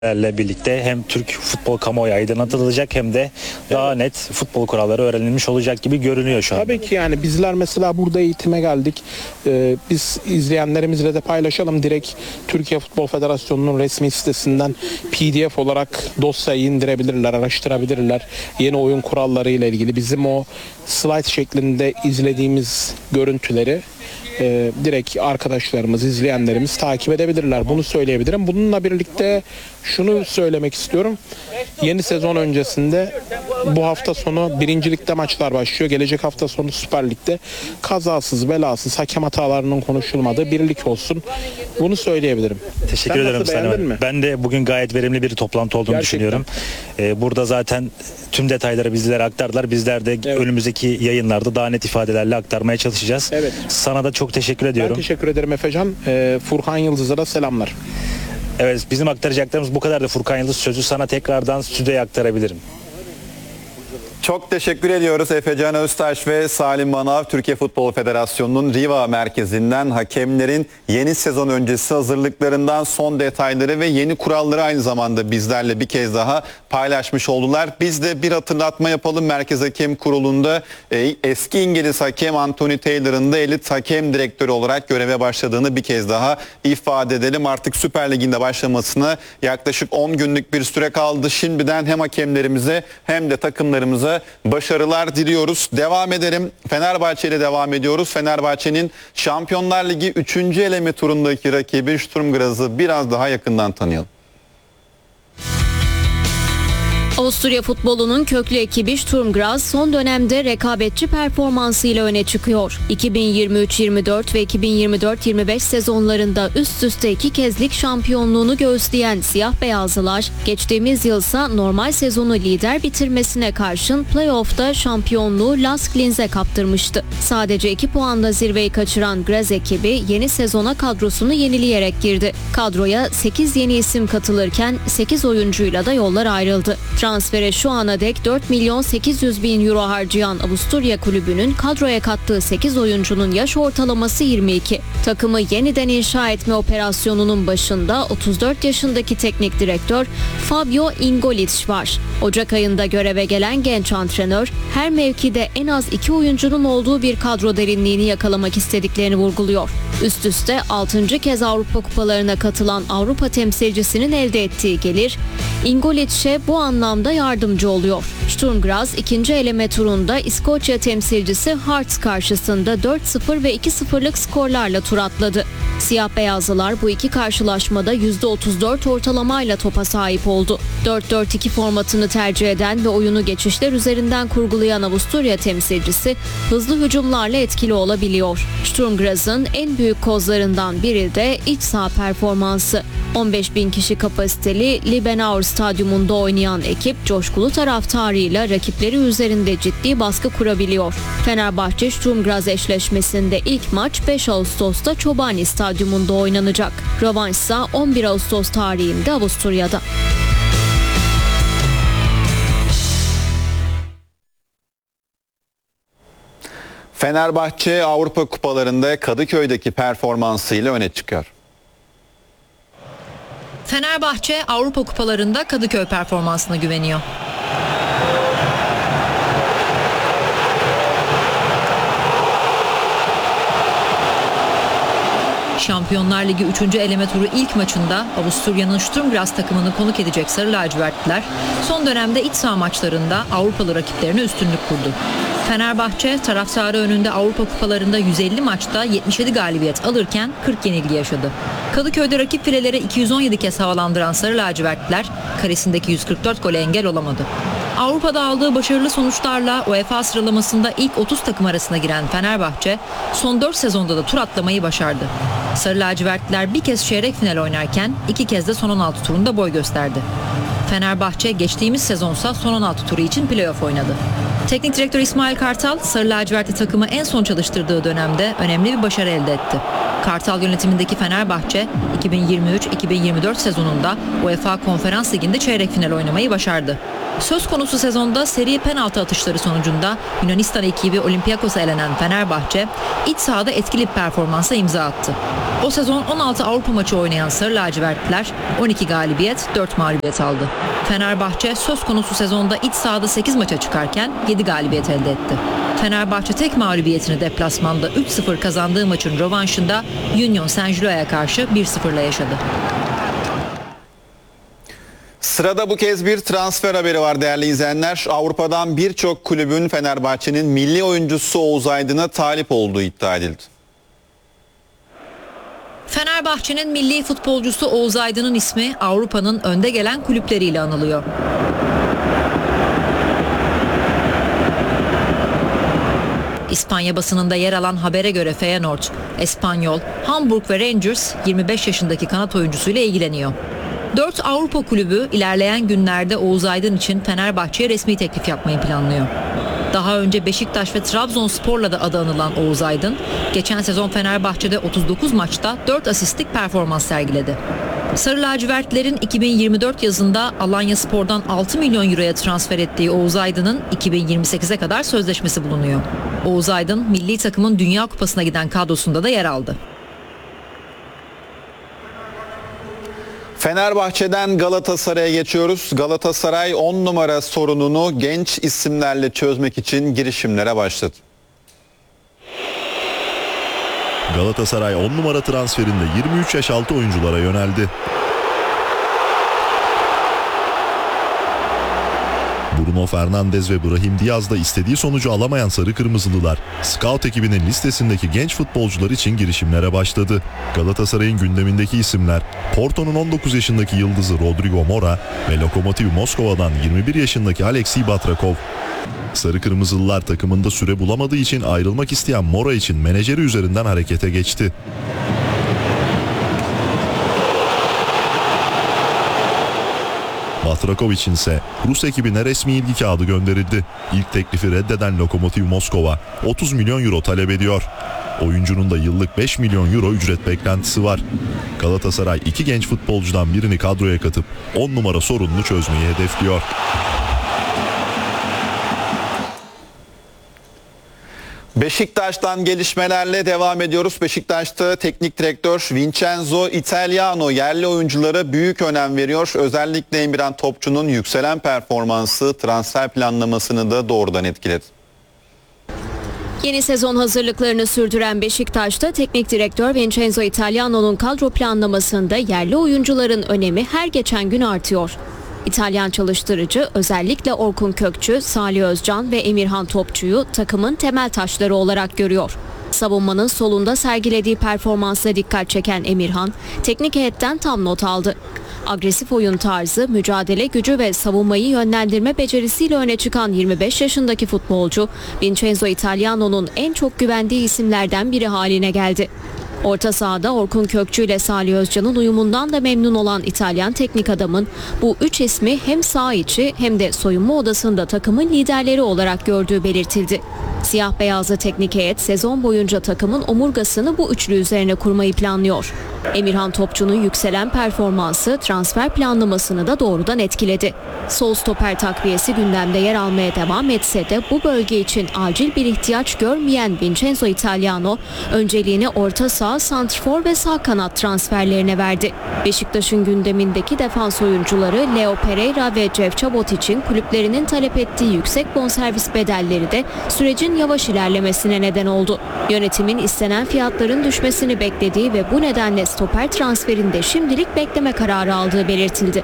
birlikte hem Türk futbol kamuoyu aydınlatılacak hem de daha net futbol kuralları öğrenilmiş olacak gibi görünüyor şu an. Tabii ki yani bizler mesela burada eğitime geldik. Biz izleyenlerimizle de paylaşalım. Direkt Türkiye Futbol Federasyonu'nun resmi sitesinden PDF olarak dosyayı indirebilirler, araştırabilirler. Yeni oyun kuralları ile ilgili bizim o slide şeklinde izlediğimiz görüntüleri direkt arkadaşlarımız, izleyenlerimiz takip edebilirler. Bunu söyleyebilirim. Bununla birlikte şunu söylemek istiyorum. Yeni sezon öncesinde bu hafta sonu birincilikte maçlar başlıyor. Gelecek hafta sonu Süper Lig'de kazasız, belasız, hakem hatalarının konuşulmadığı bir lig olsun. Bunu söyleyebilirim. Teşekkür ederim Sayın. Ben de bugün gayet verimli bir toplantı olduğunu düşünüyorum. Burada zaten tüm detayları bizlere aktardılar. Bizler de önümüzdeki yayınlarda daha net ifadelerle aktarmaya çalışacağız. Evet. Sana da çok teşekkür ediyorum. Ben teşekkür ederim Efecan. Furkan Yıldız'a da selamlar. Evet, bizim aktaracaklarımız bu kadar da Furkan Yıldız. Sözü sana tekrardan stüdyoya aktarabilirim. Çok teşekkür ediyoruz Efecan Öztaş ve Salim Manav, Türkiye Futbol Federasyonu'nun Riva merkezinden hakemlerin yeni sezon öncesi hazırlıklarından son detayları ve yeni kuralları aynı zamanda bizlerle bir kez daha paylaşmış oldular. Biz de bir hatırlatma yapalım. Merkez Hakem Kurulu'nda eski İngiliz hakem Anthony Taylor'ın da elit hakem direktörü olarak göreve başladığını bir kez daha ifade edelim. Artık Süper Lig'in de başlamasına yaklaşık 10 günlük bir süre kaldı. Şimdiden hem hakemlerimize hem de takımlarımıza başarılar diliyoruz. Devam edelim. Fenerbahçe ile devam ediyoruz. Fenerbahçe'nin Şampiyonlar Ligi 3. eleme turundaki rakibi Sturm Graz'ı biraz daha yakından tanıyalım. Avusturya futbolunun köklü ekibi Sturm Graz son dönemde rekabetçi performansıyla öne çıkıyor. 2023-24 ve 2024-25 sezonlarında üst üste 2 kez lig şampiyonluğunu göğüsleyen siyah beyazlılar, geçtiğimiz yılsa normal sezonu lider bitirmesine karşın playoff'ta şampiyonluğu Lask Linz'e kaptırmıştı. Sadece 2 puanla zirveyi kaçıran Graz ekibi yeni sezona kadrosunu yenileyerek girdi. Kadroya 8 yeni isim katılırken 8 oyuncuyla da yollar ayrıldı. Transfere şu ana dek 4 milyon 800 bin euro harcayan Avusturya kulübünün kadroya kattığı 8 oyuncunun yaş ortalaması 22. Takımı yeniden inşa etme operasyonunun başında 34 yaşındaki teknik direktör Fabio Ingolic var. Ocak ayında göreve gelen genç antrenör her mevkide en az 2 oyuncunun olduğu bir kadro derinliğini yakalamak istediklerini vurguluyor. Üst üste 6. kez Avrupa kupalarına katılan Avrupa temsilcisinin elde ettiği gelir Ingolic'e bu anlamda yardımcı oluyor. Sturm Graz 2. eleme turunda İskoçya temsilcisi Hearts karşısında 4-0 ve 2-0'lık skorlarla tur atladı. Siyah beyazlılar bu iki karşılaşmada %34 ortalamayla topa sahip oldu. 4-4-2 formatını tercih eden ve oyunu geçişler üzerinden kurgulayan Avusturya temsilcisi hızlı hücumlarla etkili olabiliyor. Sturm Graz'ın en büyük kozlarından biri de iç saha performansı. 15 bin kişi kapasiteli Liebenauer Stadyumunda oynayan ekip coşkulu taraftarıyla rakipleri üzerinde ciddi baskı kurabiliyor. Fenerbahçe Sturm Graz eşleşmesinde ilk maç 5 Ağustos'ta Çobani Stadyumunda oynanacak. Rövanş ise 11 Ağustos tarihinde Avusturya'da. Fenerbahçe Avrupa Kupalarında Kadıköy'deki performansıyla öne çıkıyor. Fenerbahçe Avrupa Kupalarında Kadıköy performansına güveniyor. Şampiyonlar Ligi 3. eleme turu ilk maçında Avusturya'nın Sturm Graz takımını konuk edecek Sarı Lacivertliler son dönemde iç saha maçlarında Avrupalı rakiplerine üstünlük kurdu. Fenerbahçe taraftarı önünde Avrupa Kupalarında 150 maçta 77 galibiyet alırken 40 yenilgi yaşadı. Kadıköy'de rakip filelere 217 kez havalandıran Sarı Lacivertliler karesindeki 144 gole engel olamadı. Avrupa'da aldığı başarılı sonuçlarla UEFA sıralamasında ilk 30 takım arasına giren Fenerbahçe son 4 sezonda da tur atlamayı başardı. Sarı lacivertliler bir kez çeyrek final oynarken 2 kez de son 16 turunda boy gösterdi. Fenerbahçe geçtiğimiz sezonsa son 16 turu için playoff oynadı. Teknik direktör İsmail Kartal, Sarı lacivertli takımı en son çalıştırdığı dönemde önemli bir başarı elde etti. Kartal yönetimindeki Fenerbahçe 2023-2024 sezonunda UEFA Konferans Ligi'nde çeyrek final oynamayı başardı. Söz konusu sezonda seri penaltı atışları sonucunda Yunanistan ekibi Olympiakos'a elenen Fenerbahçe iç sahada etkili bir performansa imza attı. O sezon 16 Avrupa maçı oynayan Sarı Lacivertliler 12 galibiyet 4 mağlubiyet aldı. Fenerbahçe söz konusu sezonda iç sahada 8 maça çıkarken 7 galibiyet elde etti. Fenerbahçe tek mağlubiyetini deplasmanda 3-0 kazandığı maçın rövanşında Union Saint-Gillois'a karşı 1-0'la yaşadı. Sırada bu kez bir transfer haberi var değerli izleyenler. Avrupa'dan birçok kulübün Fenerbahçe'nin milli oyuncusu Oğuz Aydın'a talip olduğu iddia edildi. Fenerbahçe'nin milli futbolcusu Oğuz Aydın'ın ismi Avrupa'nın önde gelen kulüpleriyle anılıyor. İspanya basınında yer alan habere göre Feyenoord, Espanyol, Hamburg ve Rangers 25 yaşındaki kanat oyuncusuyla ilgileniyor. 4 Avrupa kulübü ilerleyen günlerde Oğuz Aydın için Fenerbahçe'ye resmi teklif yapmayı planlıyor. Daha önce Beşiktaş ve Trabzonspor'la da adı anılan Oğuz Aydın, geçen sezon Fenerbahçe'de 39 maçta 4 asistlik performans sergiledi. Sarı lacivertlerin 2024 yazında Alanyaspor'dan 6 milyon euroya transfer ettiği Oğuz Aydın'ın 2028'e kadar sözleşmesi bulunuyor. Oğuz Aydın, milli takımın Dünya Kupası'na giden kadrosunda da yer aldı. Fenerbahçe'den Galatasaray'a geçiyoruz. Galatasaray 10 numara sorununu genç isimlerle çözmek için girişimlere başladı. Galatasaray 10 numara transferinde 23 yaş altı oyunculara yöneldi. Bruno Fernandes ve Brahim Diaz da istediği sonucu alamayan Sarı Kırmızılılar, scout ekibinin listesindeki genç futbolcular için girişimlere başladı. Galatasaray'ın gündemindeki isimler, Porto'nun 19 yaşındaki yıldızı Rodrigo Mora ve Lokomotiv Moskova'dan 21 yaşındaki Alexey Batrakov. Sarı Kırmızılılar takımında süre bulamadığı için ayrılmak isteyen Mora için menajeri üzerinden harekete geçti. Batrakov için ise Rus ekibine resmi ilgi kağıdı gönderildi. İlk teklifi reddeden Lokomotiv Moskova 30 milyon euro talep ediyor. Oyuncunun da yıllık 5 milyon euro ücret beklentisi var. Galatasaray iki genç futbolcudan birini kadroya katıp 10 numara sorununu çözmeyi hedefliyor. Beşiktaş'tan gelişmelerle devam ediyoruz. Beşiktaş'ta teknik direktör Vincenzo Italiano yerli oyunculara büyük önem veriyor. Özellikle Emirhan Topçu'nun yükselen performansı transfer planlamasını da doğrudan etkiledi. Yeni sezon hazırlıklarını sürdüren Beşiktaş'ta teknik direktör Vincenzo Italiano'nun kadro planlamasında yerli oyuncuların önemi her geçen gün artıyor. İtalyan çalıştırıcı özellikle Orkun Kökçü, Salih Özcan ve Emirhan Topçu'yu takımın temel taşları olarak görüyor. Savunmanın solunda sergilediği performansla dikkat çeken Emirhan, teknik heyetten tam not aldı. Agresif oyun tarzı, mücadele gücü ve savunmayı yönlendirme becerisiyle öne çıkan 25 yaşındaki futbolcu, Vincenzo Italiano'nun en çok güvendiği isimlerden biri haline geldi. Orta sahada Orkun Kökçü ile Salih Özcan'ın uyumundan da memnun olan İtalyan teknik adamın bu üç ismi hem saha içi hem de soyunma odasında takımın liderleri olarak gördüğü belirtildi. Siyah beyazlı teknik heyet sezon boyunca takımın omurgasını bu üçlü üzerine kurmayı planlıyor. Emirhan Topçu'nun yükselen performansı transfer planlamasını da doğrudan etkiledi. Sol stoper takviyesi gündemde yer almaya devam etse de bu bölge için acil bir ihtiyaç görmeyen Vincenzo Italiano önceliğini orta saha, santrfor ve sağ kanat transferlerine verdi. Beşiktaş'ın gündemindeki defans oyuncuları Leo Pereira ve Cev Çabot için kulüplerinin talep ettiği yüksek bonservis bedelleri de sürecin yavaş ilerlemesine neden oldu. Yönetimin istenen fiyatların düşmesini beklediği ve bu nedenle stoper transferinde şimdilik bekleme kararı aldığı belirtildi.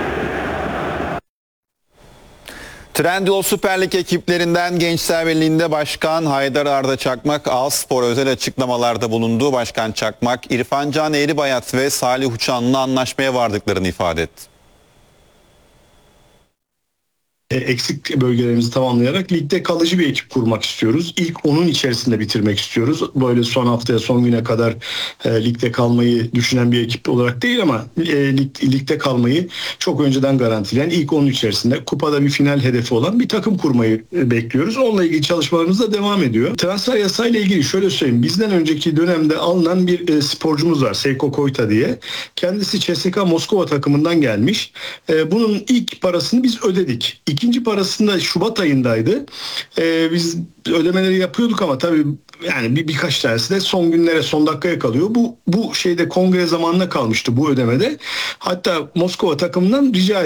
Trendyol Süper Lig ekiplerinden Gençler Birliği'nde Başkan Haydar Arda Çakmak, Ağspor özel açıklamalarda bulundu. Başkan Çakmak, İrfan Can Eğribayat ve Salih Uçan'la anlaşmaya vardıklarını ifade etti. eksik bölgelerimizi tamamlayarak ligde kalıcı bir ekip kurmak istiyoruz. İlk 10'un içerisinde bitirmek istiyoruz. Böyle son haftaya, son güne kadar ligde kalmayı düşünen bir ekip olarak değil ama ligde kalmayı çok önceden garantileyen ilk 10'un içerisinde kupada bir final hedefi olan bir takım kurmayı bekliyoruz. Onunla ilgili çalışmalarımız da devam ediyor. Transfer yasayla ilgili şöyle söyleyeyim. Bizden önceki dönemde alınan bir sporcumuz var. Seyko Koyta diye. Kendisi CSKA Moskova takımından gelmiş. Bunun ilk parasını biz ödedik. İkinci parasında Şubat ayındaydı. Biz ödemeleri yapıyorduk ama tabii yani birkaç tanesi de son günlere, son dakikaya kalıyor. Bu şeyde kongre zamanına kalmıştı bu ödemede. Hatta Moskova takımından rica